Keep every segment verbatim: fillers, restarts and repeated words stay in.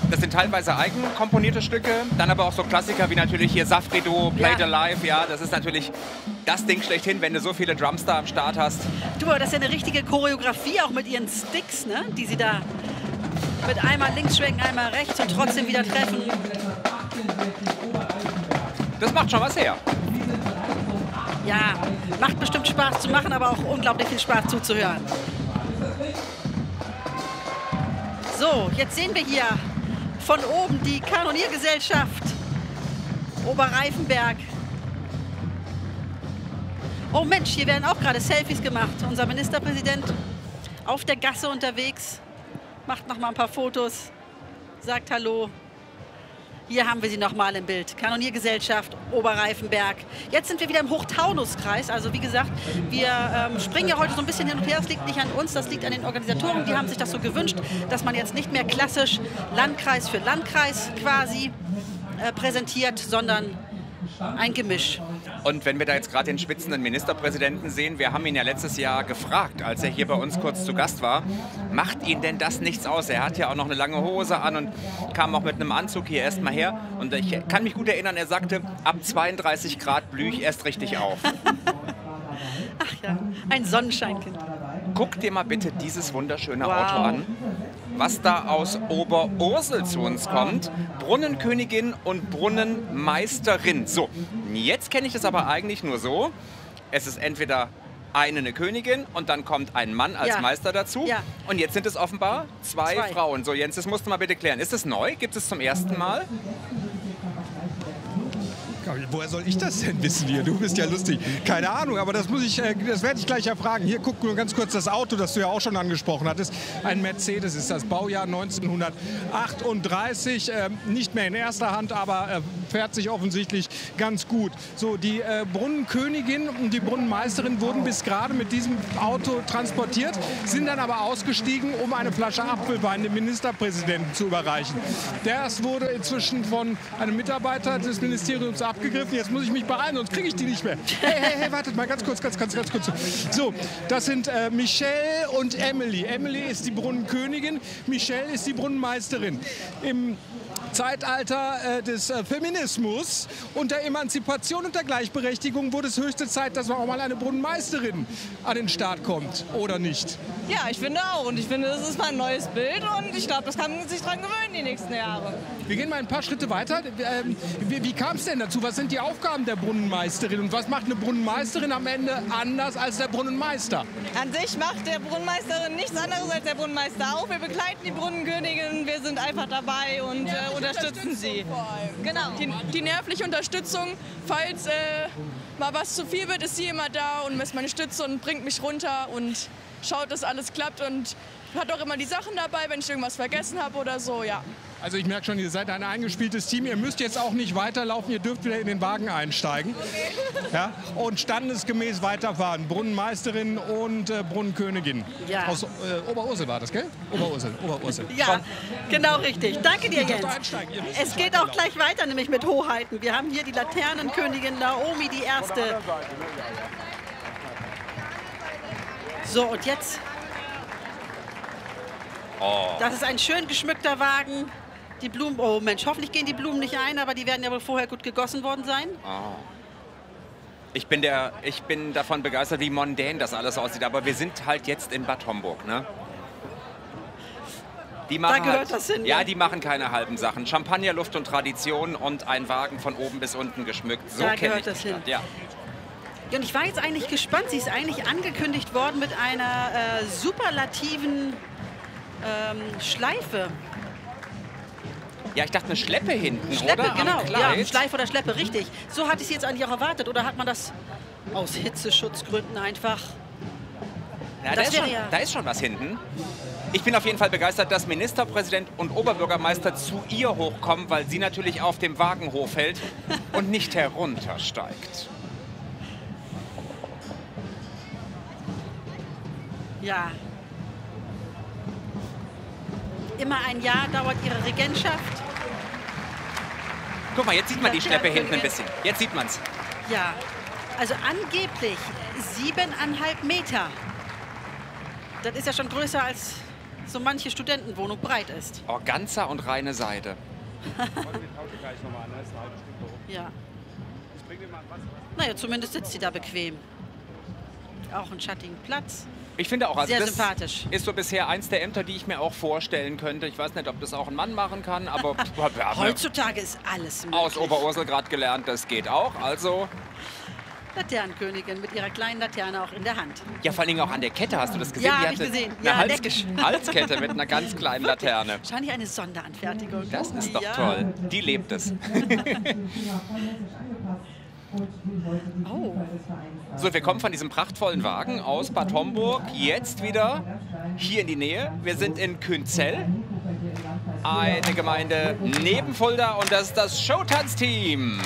Das sind teilweise eigen komponierte Stücke, dann aber auch so Klassiker wie natürlich hier Safrido, Played Ja. Alive. Ja, das ist natürlich das Ding schlechthin, wenn du so viele Drums da am Start hast. Du, aber das ist ja eine richtige Choreografie, auch mit ihren Sticks, ne? Die sie da mit einmal links schwenken, einmal rechts und trotzdem wieder treffen. Das macht schon was her. Ja, macht bestimmt Spaß zu machen, aber auch unglaublich viel Spaß zuzuhören. So, jetzt sehen wir hier von oben die Kanoniergesellschaft Oberreifenberg. Oh Mensch, hier werden auch gerade Selfies gemacht. Unser Ministerpräsident auf der Gasse unterwegs, macht noch mal ein paar Fotos, sagt Hallo. Hier haben wir sie noch mal im Bild. Kanoniergesellschaft Oberreifenberg. Jetzt sind wir wieder im Hochtaunuskreis. Also wie gesagt, wir ähm, springen ja heute so ein bisschen hin und her. Das liegt nicht an uns, das liegt an den Organisatoren. Die haben sich das so gewünscht, dass man jetzt nicht mehr klassisch Landkreis für Landkreis quasi äh, präsentiert, sondern ein Gemisch. Und wenn wir da jetzt gerade den schwitzenden Ministerpräsidenten sehen, wir haben ihn ja letztes Jahr gefragt, als er hier bei uns kurz zu Gast war, macht ihn denn das nichts aus? Er hat ja auch noch eine lange Hose an und kam auch mit einem Anzug hier erstmal her. Und ich kann mich gut erinnern, er sagte, ab zweiunddreißig Grad blühe ich erst richtig auf. Ach ja, ein Sonnenscheinkind. Guck dir mal bitte dieses wunderschöne Wow. Auto an, was da aus Oberursel zu uns kommt. Brunnenkönigin und Brunnenmeisterin. So, jetzt kenne ich es aber eigentlich nur so. Es ist entweder eine, eine Königin und dann kommt ein Mann als Ja. Meister dazu. Ja. Und jetzt sind es offenbar zwei, Zwei. Frauen. So, Jens, das musst du mal bitte klären. Ist es neu? Gibt es zum ersten Mal? Woher soll ich das denn wissen hier? Du bist ja lustig. Keine Ahnung, aber das muss ich, äh, das werde ich gleich erfragen. Hier, guck nur ganz kurz das Auto, das du ja auch schon angesprochen hattest. Ein Mercedes ist das Baujahr neunzehnhundertachtunddreißig. Äh, nicht mehr in erster Hand, aber äh, fährt sich offensichtlich ganz gut. So, die äh, Brunnenkönigin und die Brunnenmeisterin wurden bis gerade mit diesem Auto transportiert, sind dann aber ausgestiegen, um eine Flasche Apfelwein dem Ministerpräsidenten zu überreichen. Das wurde inzwischen von einem Mitarbeiter des Ministeriums abgegriffen. Jetzt muss ich mich beeilen, sonst kriege ich die nicht mehr. Hey, hey, hey, wartet mal ganz kurz, ganz, ganz, ganz kurz. So, das sind äh, Michelle und Emily. Emily ist die Brunnenkönigin, Michelle ist die Brunnenmeisterin. Im Zeitalter äh, des äh, Feminismus und der Emanzipation und der Gleichberechtigung wurde es höchste Zeit, dass auch mal eine Brunnenmeisterin an den Start kommt, oder nicht? Ja, ich finde auch. Und ich finde, das ist mal ein neues Bild und ich glaube, das kann man sich dran gewöhnen die nächsten Jahre. Wir gehen mal ein paar Schritte weiter. Ähm, wie wie kam es denn dazu? Was sind die Aufgaben der Brunnenmeisterin und was macht eine Brunnenmeisterin am Ende anders als der Brunnenmeister? An sich macht der Brunnenmeisterin nichts anderes als der Brunnenmeister auch. Wir begleiten die Brunnenkönigin, wir sind einfach dabei und äh, unterstützen sie. Genau. Die, die nervliche Unterstützung, falls äh, mal was zu viel wird, ist sie immer da und ist meine Stütze und bringt mich runter und schaut, dass alles klappt und hat auch immer die Sachen dabei, wenn ich irgendwas vergessen habe oder so, ja. Also ich merke schon, ihr seid ein eingespieltes Team. Ihr müsst jetzt auch nicht weiterlaufen, ihr dürft wieder in den Wagen einsteigen. Ja? Und standesgemäß weiterfahren. Brunnenmeisterin und äh, Brunnenkönigin. Ja. Aus äh, Oberursel war das, gell? Oberursel, Oberursel. Ja, genau richtig. Danke dir, Ihr dürft Jens. einsteigen, ihr müsst Es nicht geht auch weiterlaufen. gleich weiter, nämlich mit Hoheiten. Wir haben hier die Laternenkönigin Naomi, die erste. So, und jetzt. Oh. Das ist ein schön geschmückter Wagen. Die Blumen, oh Mensch, hoffentlich gehen die Blumen nicht ein, aber die werden ja wohl vorher gut gegossen worden sein. Ich bin, der, ich bin davon begeistert, wie mondän das alles aussieht. Aber wir sind halt jetzt in Bad Homburg, ne? Die machen gehört halt, das hin, ja, ja. die machen keine halben Sachen. Champagner, Luft und Tradition und ein Wagen von oben bis unten geschmückt. So Da kenne gehört ich die das hin. Stadt. Ja. Ja, und ich war jetzt eigentlich gespannt. Sie ist eigentlich angekündigt worden mit einer äh, superlativen ähm, Schleife. ja, ich dachte eine Schleppe hinten, Schleppe, oder? Am genau. Ja, Kleid. Schleife oder Schleppe, richtig. So hatte ich sie jetzt eigentlich auch erwartet. Oder hat man das aus Hitzeschutzgründen einfach... Ja, da, Das ist wäre schon, ja- da ist schon was hinten. Ich bin auf jeden Fall begeistert, dass Ministerpräsident und Oberbürgermeister zu ihr hochkommen, weil sie natürlich auf dem Wagenhof hält und nicht heruntersteigt. Ja. Immer ein Jahr dauert ihre Regentschaft. Guck mal, jetzt sieht man die Ja, Schleppe ja, hinten ein ja. bisschen. Jetzt sieht man es. Ja. Also angeblich siebeneinhalb Meter. Das ist ja schon größer als so manche Studentenwohnung breit ist. Organza und reine Seide. Ja. Naja, zumindest sitzt sie da bequem. Auch einen schattigen Platz. Ich finde auch, also Sehr das sympathisch. ist so bisher eins der Ämter, die ich mir auch vorstellen könnte. Ich weiß nicht, ob das auch ein Mann machen kann, aber wir haben Heutzutage ist alles möglich. aus Oberursel gerade gelernt, das geht auch. Also Laternenkönigin mit ihrer kleinen Laterne auch in der Hand. ja, vor allen Dingen auch an der Kette, hast du das gesehen? Ja, Die hab ich hatte gesehen. Eine Ja, Hals neckisch. Halskette mit einer ganz kleinen Laterne. Wahrscheinlich eine Sonderanfertigung. Das ist doch ja. toll. Die lebt es. Oh. So, wir kommen von diesem prachtvollen Wagen aus Bad Homburg jetzt wieder hier in die Nähe. Wir sind in Künzell, eine Gemeinde neben Fulda, und das ist das Showtanzteam.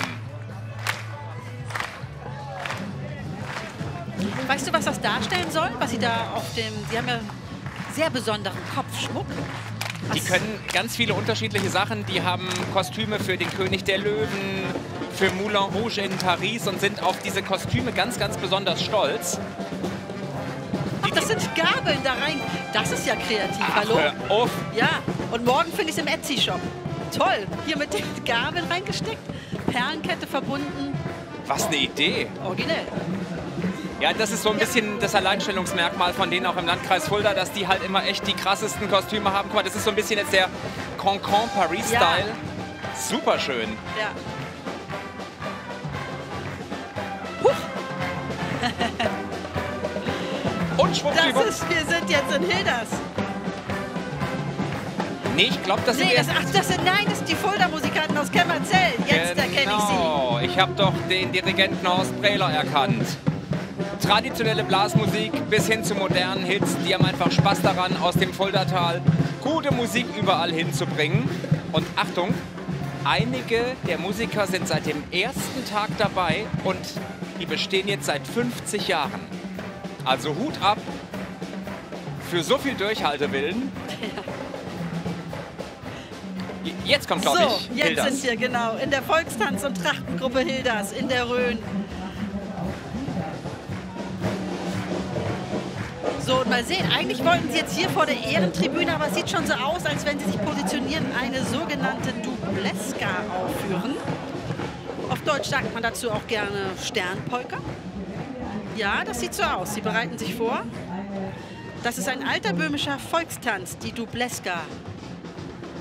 Weißt du, was das darstellen soll? Was sie da auf dem... Sie haben ja sehr besonderen Kopfschmuck. Die können ganz viele unterschiedliche Sachen. Die haben Kostüme für den König der Löwen, für Moulin Rouge in Paris und sind auf diese Kostüme ganz, ganz besonders stolz. Ach, das sind Gabeln da rein. Das ist ja kreativ. Ach, Hallo? hör auf. Ja, und morgen finde ich es im Etsy-Shop. Toll. Hier mit den Gabeln reingesteckt. Perlenkette verbunden. Was eine Idee. Originell. Ja, das ist so ein bisschen das Alleinstellungsmerkmal von denen auch im Landkreis Fulda, dass die halt immer echt die krassesten Kostüme haben. Guck mal, das ist so ein bisschen jetzt der Cancan Paris-Style. Ja. Super schön. Ja. Huch. Und schwuppdiwupp. Das ist, wir sind jetzt in Hilders. Nee, ich glaube, das sind Nee, das, erst... ach, das sind, nein, das sind die Fulda-Musikanten aus Kemmerzell. Jetzt erkenne ich sie. Genau, ich habe doch den Dirigenten Horst Brehler erkannt. Traditionelle Blasmusik bis hin zu modernen Hits, die haben einfach Spaß daran, aus dem Fuldatal gute Musik überall hinzubringen. Und Achtung, einige der Musiker sind seit dem ersten Tag dabei und die bestehen jetzt seit fünfzig Jahren. Also Hut ab für so viel Durchhaltewillen. Jetzt kommt, glaube So, ich, jetzt Hilders. sind wir genau in der Volkstanz- und Trachtengruppe Hilders in der Rhön. So, und mal sehen, eigentlich wollten sie jetzt hier vor der Ehrentribüne, aber es sieht schon so aus, als wenn sie sich positionieren, eine sogenannte Dubleska aufführen. Auf Deutsch sagt man dazu auch gerne Sternpolka. Ja, das sieht so aus. Sie bereiten sich vor. Das ist ein alter böhmischer Volkstanz, die Dubleska.